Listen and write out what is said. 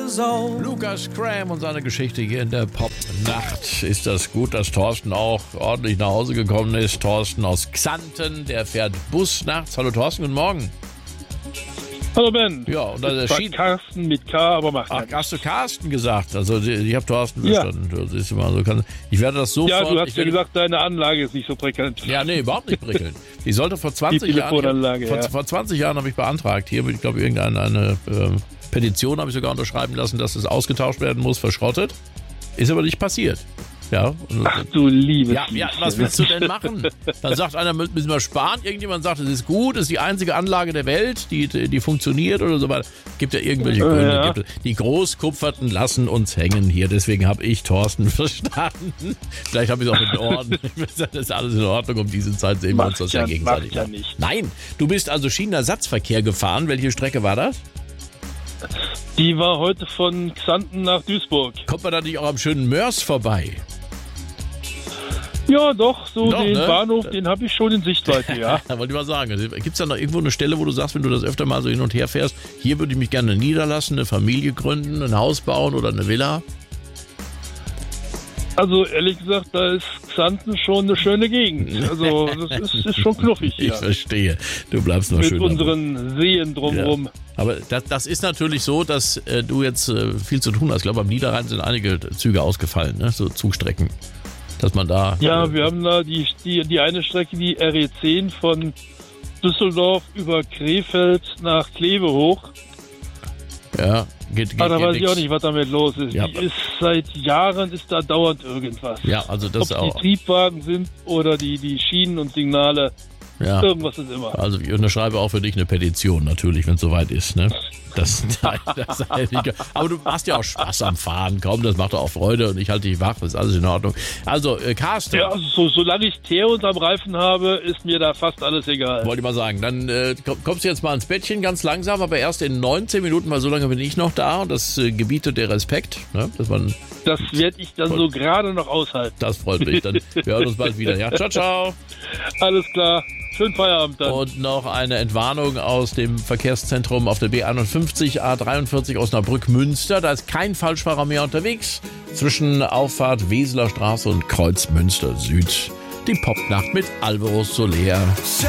Lukas Graham und seine Geschichte hier in der Popnacht. Ist das gut, dass Thorsten auch ordentlich nach Hause gekommen ist? Thorsten aus Xanten, der fährt Bus nachts. Hallo Thorsten, guten Morgen. Hallo Ben. Ja, und dann das war Carsten mit K, aber macht Ach, nichts. hast du Carsten gesagt? Also ich habe Thorsten verstanden. Ja. Du siehst mal, ich werde das sofort... Ja, du hast ja gesagt, deine Anlage ist nicht so prickelnd. Ja, nee, überhaupt nicht prickelnd. Die sollte vor 20 Jahren... Vor 20 Jahren habe ich beantragt. Hier, ich glaube, irgendeine Petition habe ich sogar unterschreiben lassen, dass es ausgetauscht werden muss, verschrottet. Ist aber nicht passiert. Ja. Ach du liebes ja, was willst du denn machen? Dann sagt einer, müssen wir sparen. Irgendjemand sagt, es ist gut, es ist die einzige Anlage der Welt, die funktioniert oder so weiter. Gibt ja irgendwelche Gründe. Ja. Die Großkupferten lassen uns hängen hier. Deswegen habe ich Thorsten verstanden. Vielleicht habe ich es auch in Ordnung. Das ist alles in Ordnung. Um diese Zeit sehen wir uns das ja gegenseitig. Ja nicht. Nein, du bist also Schienenersatzverkehr gefahren. Welche Strecke war das? Die war heute von Xanten nach Duisburg. Kommt man da nicht auch am schönen Mörs vorbei? Ja, doch, den Bahnhof, den habe ich schon in Sichtweite, ja. Wollte ich mal sagen, gibt es da noch irgendwo eine Stelle, wo du sagst, wenn du das öfter mal so hin und her fährst, hier würde ich mich gerne niederlassen, eine Familie gründen, ein Haus bauen oder eine Villa? Also ehrlich gesagt, da ist Xanten schon eine schöne Gegend. Also das ist schon knuffig hier. Ich verstehe, du bleibst noch schön. Mit unseren Seen drumherum. Ja. Aber das ist natürlich so, dass du jetzt viel zu tun hast. Ich glaube, am Niederrhein sind einige Züge ausgefallen, ne? So Zugstrecken. Dass man da... Ja, wir haben da die eine Strecke, die RE10 von Düsseldorf über Krefeld nach Kleve hoch. Ja, geht da weiß ich auch nicht, was damit los ist. Ja. Die ist seit Jahren da dauernd irgendwas. Ja, also das Ob auch. die Triebwagen sind oder die Schienen und Signale. Ja. Irgendwas ist immer. Also ich unterschreibe auch für dich eine Petition natürlich, wenn es soweit ist, ne? Aber du machst ja auch Spaß am Fahren, komm, das macht doch auch Freude und ich halte dich wach, das ist alles in Ordnung. Also, Carsten. Ja, also solange ich Teer unterm Reifen habe, ist mir da fast alles egal. Wollte ich mal sagen, dann kommst du jetzt mal ins Bettchen ganz langsam, aber erst in 19 Minuten, weil so lange bin ich noch da und das gebietet der Respekt. Ne? Das werde ich dann so gerade noch aushalten. Das freut mich, dann wir hören uns bald wieder. Ja, ciao, ciao. Alles klar. Schönen Feierabend dann. Und noch eine Entwarnung aus dem Verkehrszentrum auf der B51 A43 Osnabrück-Münster. Da ist kein Falschfahrer mehr unterwegs. Zwischen Auffahrt Weseler Straße und Kreuz Münster Süd. Die Popnacht mit Alvaro Soler.